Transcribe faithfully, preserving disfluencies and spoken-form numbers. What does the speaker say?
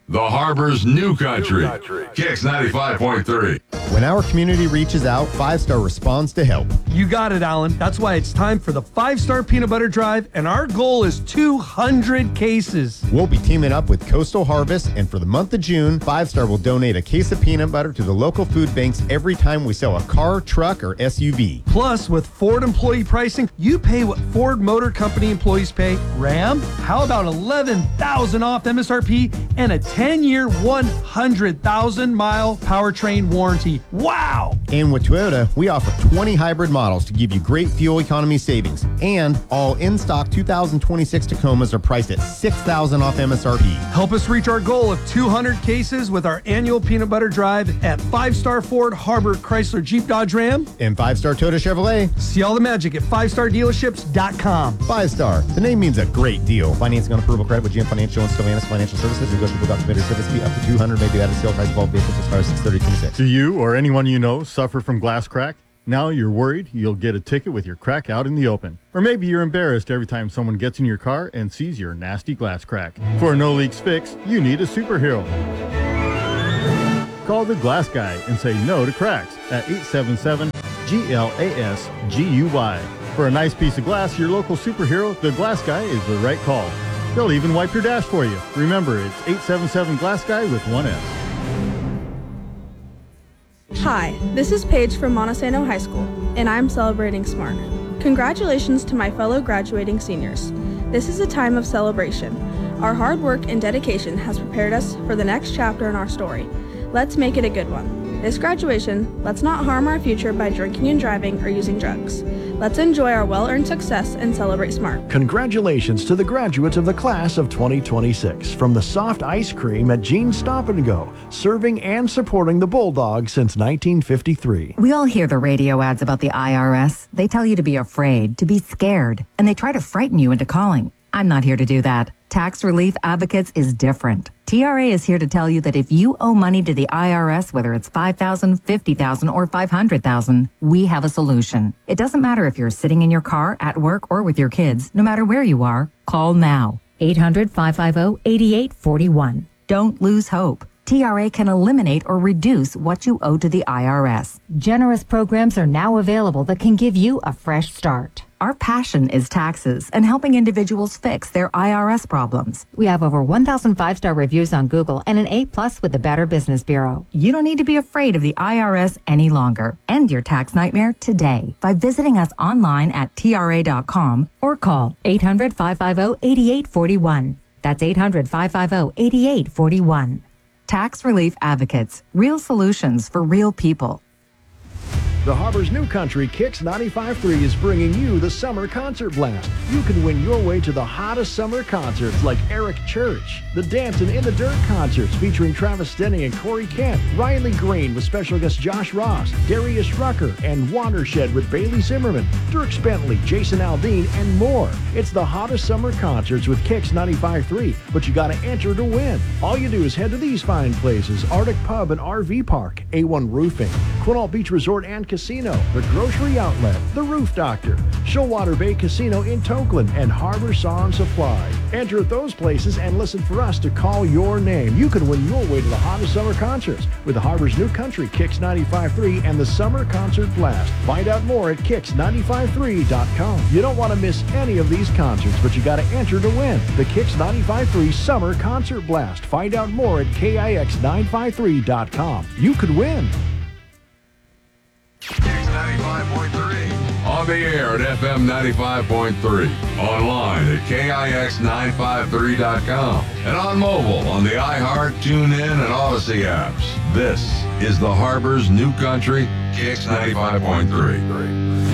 The Harbor's New Country, New Country. Kicks ninety-five point three. When our community reaches out, Five Star responds to help. You got it, Alan. That's why it's time for the Five Star Peanut Butter Drive, and our goal is two hundred cases. We'll be teaming up with Coastal Harvest, and for the month of June, Five Star will donate a case of peanut butter to the local food banks every time we sell a car, truck, or S U V. Plus, with Ford employee pricing, you pay what Ford Motor Company employees pay. Ram, how about eleven thousand dollars off M S R P and a ten-year, one hundred thousand mile powertrain warranty? Wow! And with Toyota, we offer twenty hybrid models to give you great fuel economy savings. And all in-stock two thousand twenty-six Tacomas are priced at six thousand dollars off M S R P. Help us reach our goal of two hundred cases with our annual Peanut Butter Drive at Five Star Ford, Harbor, Chrysler, Jeep, Dodge, Ram. And Five Star Toyota Chevrolet. See all the magic at five star dealerships dot com. Five Star. The name means a great deal. Financing on approval credit with G M Financial and Stellantis Financial Services. Negotiable documentary service fee up to two hundred dollars. Maybe added sale price of all vehicles as far as six thirty twenty-six. Do you or anyone you know suffer from glass crack? Now you're worried you'll get a ticket with your crack out in the open. Or maybe you're embarrassed every time someone gets in your car and sees your nasty glass crack. For a no-leaks fix, you need a superhero. Call the Glass Guy and say no to cracks at eight seven seven G L A S G U Y. For a nice piece of glass, your local superhero, the Glass Guy, is the right call. They'll even wipe your dash for you. Remember, it's eight seven seven Glass Guy with one S. Hi, this is Paige from Montesano High School, and I'm celebrating SMART. Congratulations to my fellow graduating seniors. This is a time of celebration. Our hard work and dedication has prepared us for the next chapter in our story. Let's make it a good one. This graduation, let's not harm our future by drinking and driving or using drugs. Let's enjoy our well-earned success and celebrate SMART. Congratulations to the graduates of the class of twenty twenty-six from the Soft Ice Cream at Gene's Stop and Go, serving and supporting the Bulldogs since nineteen fifty-three. We all hear the radio ads about the I R S. They tell you to be afraid, to be scared, and they try to frighten you into calling. I'm not here to do that. Tax Relief Advocates is different. T R A is here to tell you that if you owe money to the I R S, whether it's five thousand dollars, fifty thousand dollars, or five hundred thousand dollars, we have a solution. It doesn't matter if you're sitting in your car, at work, or with your kids. No matter where you are, call now. eight hundred, five five zero, eight eight four one. Don't lose hope. T R A can eliminate or reduce what you owe to the I R S. Generous programs are now available that can give you a fresh start. Our passion is taxes and helping individuals fix their I R S problems. We have over one thousand five-star reviews on Google and an A plus with the Better Business Bureau. You don't need to be afraid of the I R S any longer. End your tax nightmare today by visiting us online at T R A dot com or call eight hundred, five five zero, eight eight four one. That's eight hundred, five five zero, eight eight four one. Tax Relief Advocates. Real solutions for real people. The Harbor's New Country Kicks ninety-five point three is bringing you the Summer Concert Blast. You can win your way to the hottest summer concerts like Eric Church, the Dancing in the Dirt concerts featuring Travis Denny and Corey Kent, Riley Green with special guest Josh Ross, Darius Rucker, and Watershed with Bailey Zimmerman, Dirk Bentley, Jason Aldean, and more. It's the hottest summer concerts with Kicks ninety-five point three, but you gotta enter to win. All you do is head to these fine places: Arctic Pub and R V Park, A one Roofing, Quinault Beach Resort and Casino, the Grocery Outlet, the Roof Doctor, Showwater Bay Casino in Tokeland, and Harbor Saw and Supply. Enter at those places and listen for us to call your name. You can win your way to the hottest summer concerts with the Harbor's New Country Kicks ninety-five point three and the Summer Concert Blast. Find out more at kicks nine five three dot com. You don't want to miss any of these concerts, but you got to enter to win the Kicks ninety-five point three Summer Concert Blast. Find out more at kix nine five three dot com. You could win. Kicks ninety-five point three. On the air at F M ninety-five point three. Online at kix nine five three dot com. And on mobile on the iHeart, TuneIn, and Odyssey apps. This is the Harbor's New Country, Kicks ninety-five point three.